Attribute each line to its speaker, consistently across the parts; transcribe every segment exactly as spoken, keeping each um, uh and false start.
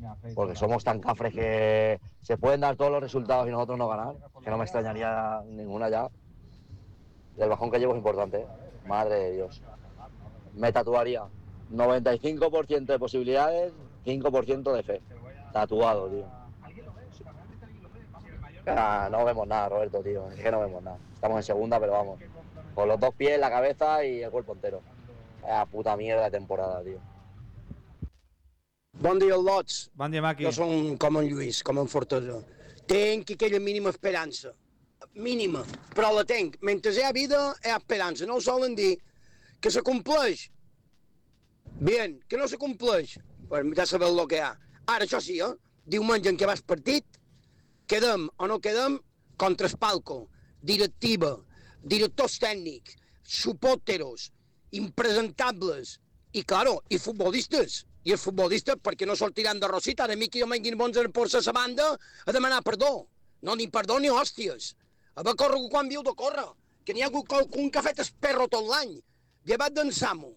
Speaker 1: porque somos tan cafres que se pueden dar todos los resultados y nosotros no ganar, que no me extrañaría ninguna ya. Y el bajón que llevo es importante, ¿eh? Madre de Dios. Me tatuaría noventa y cinco por ciento de posibilidades, cinco por ciento de fe. Tatuado, tío. Ah, no vemos nada, Roberto, tío. Es que no vemos nada. Estamos en segunda, pero vamos. Con los dos pies, la cabeza y el cuerpo entero. La puta mierda de temporada, tío.
Speaker 2: Bon dia, lots.
Speaker 3: Bon dia, Maqui.
Speaker 2: Jo som com en Lluís, com en Fortosa. Tenc aquella mínima esperança. Mínima, però la tenc. Mentre hi ha vida, hi ha esperança. No ho solen dir. Que se compleix. Bien, que no se compleix. Pues ja sabeu el que hi ha. Ara, això sí, eh? Diumenge en què vas partit, quedem o no quedem contra el palco. Directiva, directors tècnics, supòteros, impresentables, i, claro, i futbolistes. I els futbolistes, perquè no sortiran de Rosita, ara Miqui Domènguin bons a por sa banda a demanar perdó. No, ni perdó ni hòsties. Haver corregut quan viu de córrer. Que n'hi ha hagut qualcun que ha fet esperro tot l'any. Llevat d'en Samu,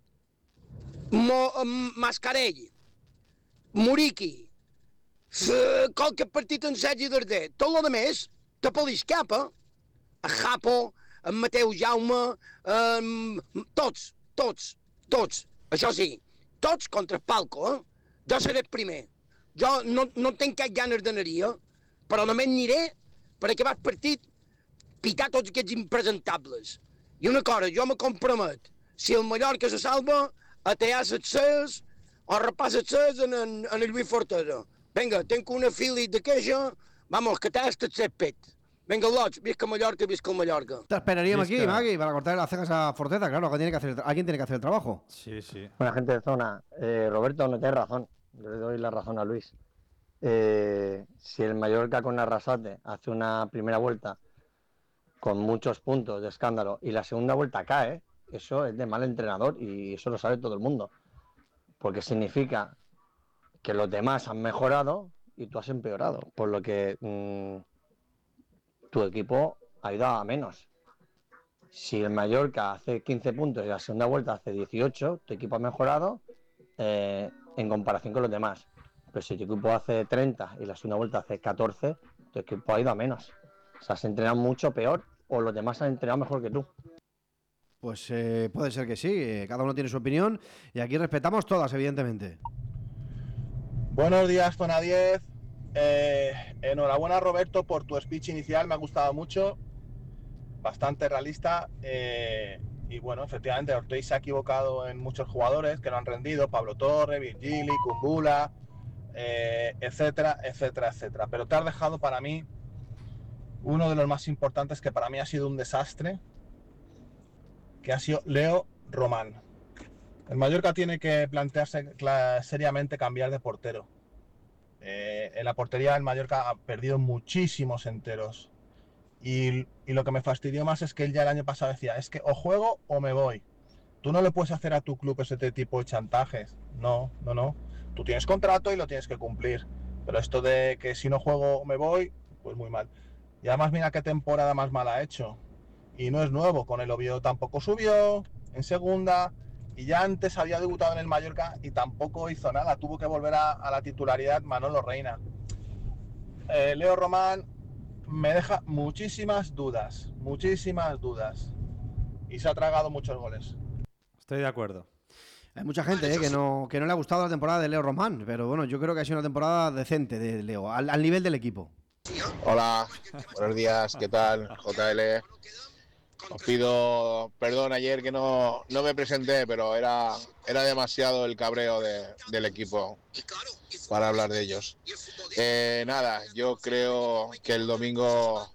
Speaker 2: Mo, um, Mascarell, Muriqui, qualque partit en Sergi Darder, tot lo de més, te pel·lis cap, eh? A Japo, en Mateu Jaume, um, tots, tots, tots, això sí, tots contra el palco, eh? Jo seré el primer. Jo no, no tenc cap ganes d'anar-hi, eh? Però només aniré per acabar el partit pitar tots aquests impresentables. I una cosa, jo me compromet, si el Mallorca se salva, a tallar les ses o repar les ses en, en, en el Lluís Fortesa. Venga, tenc una fili de queixa, vamos, que t'has tot set pet. Venga, lots, visca Mallorca, visca el Mallorca.
Speaker 4: Te esperaríamos
Speaker 3: Visca.
Speaker 4: aquí, Magui, para cortar las cejas a Forteza, claro, que tiene que hacer, alguien tiene que hacer el trabajo.
Speaker 3: Sí, sí.
Speaker 5: Buena gente de zona. Eh, Roberto, no tienes razón. Yo le doy la razón a Luis. Eh, si el Mallorca con Arrasate hace una primera vuelta con muchos puntos de escándalo y la segunda vuelta cae, eso es de mal entrenador y eso lo sabe todo el mundo. Porque significa que los demás han mejorado y tú has empeorado. Por lo que mmm, tu equipo ha ido a menos. Si el Mallorca hace quince puntos y la segunda vuelta hace dieciocho, tu equipo ha mejorado eh, en comparación con los demás. Pero si tu equipo hace treinta y la segunda vuelta hace catorce, tu equipo ha ido a menos. O sea, has entrenado mucho peor o los demás han entrenado mejor que tú.
Speaker 4: Pues eh, puede ser que sí, eh, cada uno tiene su opinión y aquí respetamos todas, evidentemente.
Speaker 6: Buenos días, Zona diez. Eh, enhorabuena, Roberto, por tu speech inicial, me ha gustado mucho, bastante realista. Eh, y bueno, efectivamente, Ortiz se ha equivocado en muchos jugadores que no han rendido: Pablo Torre, Virgili, Kumbula, eh, etcétera, etcétera, etcétera. Pero te has dejado para mí uno de los más importantes, que para mí ha sido un desastre, que ha sido Leo Román. El Mallorca tiene que plantearse seriamente cambiar de portero. Eh, en la portería el Mallorca ha perdido muchísimos enteros. Y, y lo que me fastidió más es que él ya el año pasado decía, es que o juego o me voy. Tú no le puedes hacer a tu club ese tipo de chantajes. No, no, no. Tú tienes contrato y lo tienes que cumplir. Pero esto de que si no juego o me voy, pues muy mal. Y además mira qué temporada más mala ha hecho. Y no es nuevo, con el Oviedo tampoco subió en segunda. Y ya antes había debutado en el Mallorca y tampoco hizo nada. Tuvo que volver a, a la titularidad Manolo Reina. Eh, Leo Román me deja muchísimas dudas, muchísimas dudas. Y se ha tragado muchos goles.
Speaker 3: Estoy de acuerdo.
Speaker 4: Hay mucha gente eh, que, no, que no le ha gustado la temporada de Leo Román, pero bueno, yo creo que ha sido una temporada decente de Leo, al, al nivel del equipo.
Speaker 7: Hola, buenos días, ¿qué tal? J L. Os pido perdón ayer que no, no me presenté, pero era, era demasiado el cabreo de, del equipo para hablar de ellos. Eh, nada, yo creo que el domingo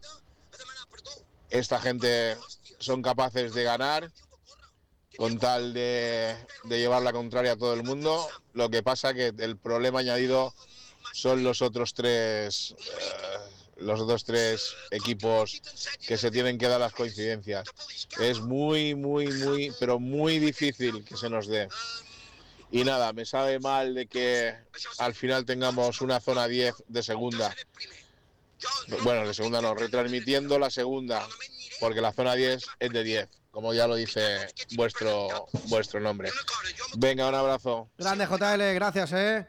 Speaker 7: esta gente son capaces de ganar con tal de, de llevar la contraria a todo el mundo. Lo que pasa que el problema añadido son los otros tres... Eh, los otros tres equipos que se tienen que dar las coincidencias. Es muy, muy, muy, pero muy difícil que se nos dé. Y nada, me sabe mal de que al final tengamos una zona diez de segunda. Bueno, de segunda no, retransmitiendo la segunda, porque la zona diez es de diez, como ya lo dice vuestro, vuestro nombre. Venga, un abrazo.
Speaker 4: Grande J L, gracias, eh.